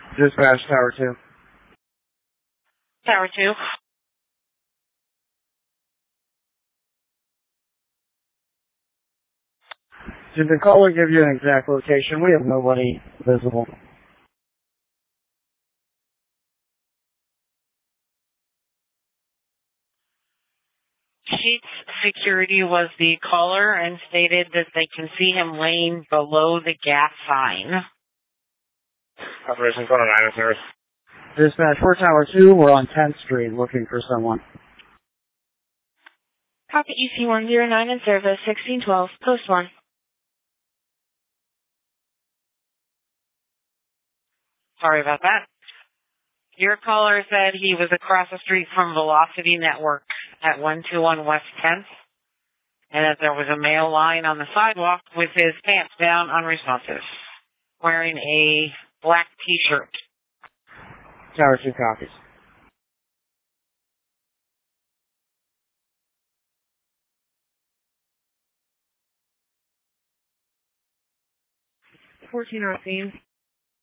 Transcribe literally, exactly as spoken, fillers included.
Dispatch Tower two. Tower two. Did the caller give you an exact location? We have nobody visible. Sheets Security was the caller and stated that they can see him laying below the gas sign. Operation Code nine, service. Dispatch for Tower two, we're on tenth Street looking for someone. Copy E C one zero nine in service, sixteen twelve, post one. Sorry about that. Your caller said he was across the street from Velocity Network at one two one West tenth, and that there was a male lying on the sidewalk with his pants down, unresponsive, wearing a black T-shirt. Tower two copies. fourteen on scene.